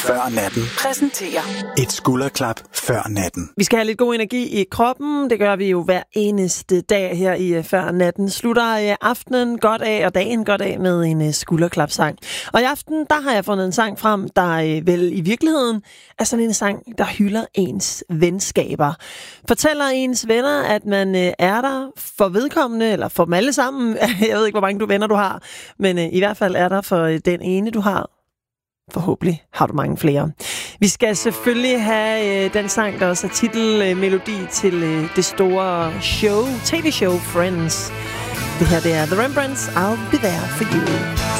før natten præsenterer et skulderklap før natten. Vi skal have lidt god energi i kroppen. Det gør vi jo hver eneste dag her i før natten. Slutter aftenen godt af og dagen godt af med en skulderklapsang. Og i aften, der har jeg fundet en sang frem, der vel i virkeligheden er sådan en sang, der hylder ens venskaber. Fortæller ens venner, at man er der for vedkommende, eller for dem alle sammen. Jeg ved ikke, hvor mange venner du har, men i hvert fald er der for den ene, du har. Forhåbentlig har du mange flere. Vi skal selvfølgelig have den sang, der også er titelmelodi til det store show, tv-show Friends. Det her, det er The Rembrandts, I'll Be There For You.